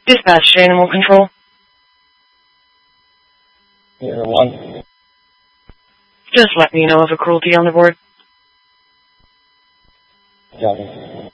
Dispatch to Animal Control. 1. Just let me know of a cruelty on the board. Copy.